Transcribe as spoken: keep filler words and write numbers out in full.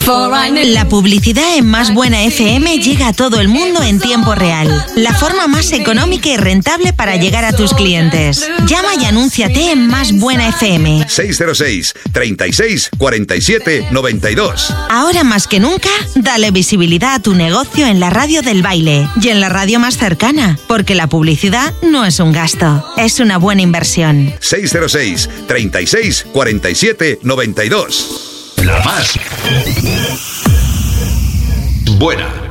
La publicidad en Más Buena F M llega a todo el mundo en tiempo real. La forma más económica y rentable para llegar a tus clientes. Llama y anúnciate en Más Buena F M. seis cero seis, treinta y seis, cuarenta y siete, noventa y dos. Ahora más que nunca, dale visibilidad a tu negocio en la radio del baile y en la radio más cercana, porque la publicidad no es un gasto, es una buena inversión. seis cero seis, treinta y seis, cuarenta y siete, noventa y dos. La más buena.